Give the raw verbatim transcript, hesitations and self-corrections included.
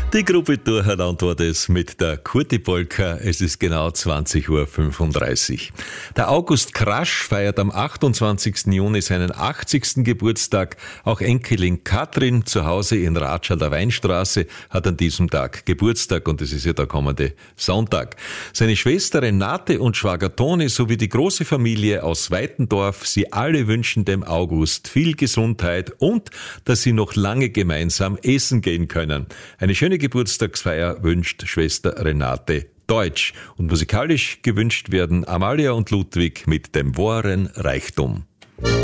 Die Gruppe Durcheinander war das mit der Kurti-Polka. Es ist genau zwanzig Uhr fünfunddreißig. Der August Krasch feiert am achtundzwanzigsten Juni seinen achtzigsten Geburtstag. Auch Enkelin Katrin zu Hause in Ratsch an der Weinstraße hat an diesem Tag Geburtstag und es ist ja der kommende Sonntag. Seine Schwester Renate und Schwager Toni sowie die große Familie aus Weitendorf, sie alle wünschen dem August viel Gesundheit und dass sie noch lange gemeinsam essen gehen können. Eine schöne Geburtstagsfeier wünscht Schwester Renate Deutsch. Und musikalisch gewünscht werden Amalia und Ludwig mit dem wahren Reichtum.